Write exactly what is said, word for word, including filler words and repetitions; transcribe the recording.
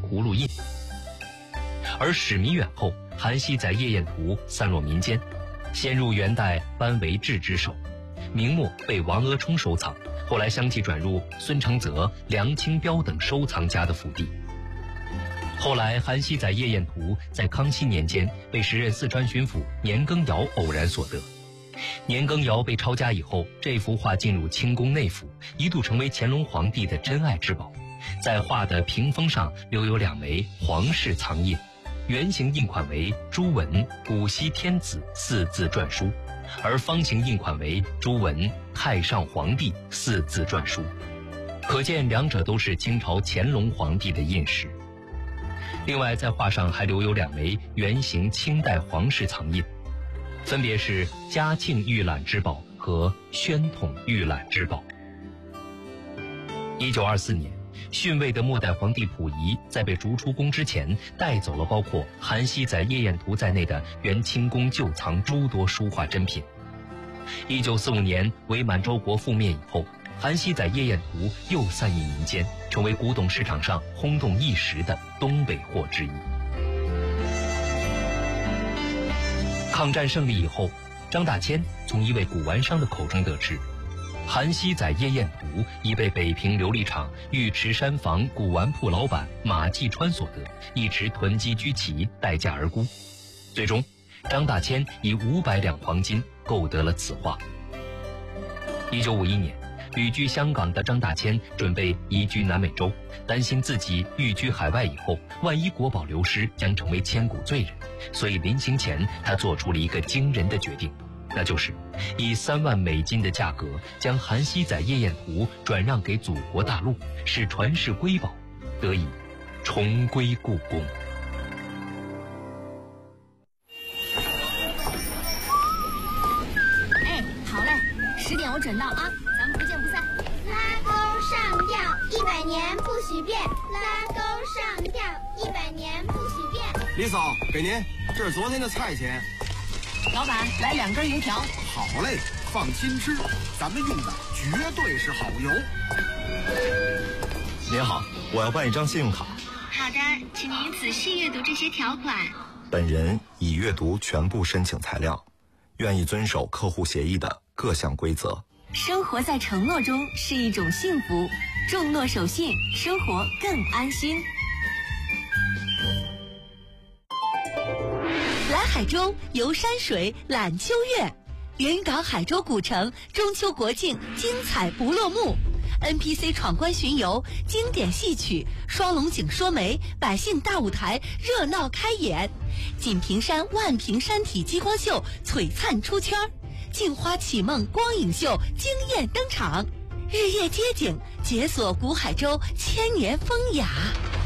葫芦印。而史弥远后，韩熙载夜宴图散落民间，先入元代班维志之手，明末被王阿冲收藏，后来相继转入孙承泽、梁清标等收藏家的府邸。后来韩熙载夜宴图在康熙年间被时任四川巡抚年羹尧偶然所得。年羹尧被抄家以后，这幅画进入清宫内府，一度成为乾隆皇帝的珍爱之宝。在画的屏风上留有两枚皇室藏印，圆形印款为朱文古稀天子四字篆书，而方形印款为朱文太上皇帝四字篆书，可见两者都是清朝乾隆皇帝的印石。另外在画上还留有两枚圆形清代皇室藏印，分别是嘉庆御览之宝和宣统御览之宝。一九二四年，逊位的末代皇帝溥仪在被逐出宫之前，带走了包括韩熙载夜宴图在内的原清宫旧藏诸多书画珍品。一九四五年伪满洲国覆灭以后，韩熙载夜宴图又散佚民间，成为古董市场上轰动一时的东北货之一。抗战胜利以后，张大千从一位古玩商的口中得知，韩熙载夜宴图已被北平琉璃厂玉池山房古玩铺老板马继川所得，一直囤积居奇，待价而沽。最终，张大千以五百两黄金购得了此画。一九五一年，旅居香港的张大千准备移居南美洲，担心自己寓居海外以后，万一国宝流失，将成为千古罪人。所以临行前，他做出了一个惊人的决定，那就是以三万美金的价格将韩熙载夜宴图转让给祖国大陆，使传世瑰宝得以重归故宫。 哎，好嘞，十点我准到啊，咱们不见不散。 拉钩上吊，一百年不许变。拉钩上吊，一百年不许变。 李嫂，给您，这是昨天的菜钱。 老板，来两根油条。 好嘞，放心吃，咱们用的绝对是好油。 您好，我要办一张信用卡。 好的，请您仔细阅读这些条款。 本人已阅读全部申请材料，愿意遵守客户协议的各项规则。 生活在承诺中是一种幸福，重诺守信，生活更安心。来海州游山水览秋月，云冈海州古城中秋国庆精彩不落幕， N P C 闯关巡游，经典戏曲，双龙井说媒，百姓大舞台热闹开演，锦屏山万屏山体激光秀璀璨出圈，镜花启梦光影秀惊艳登场，日夜街景解锁古海州千年风雅。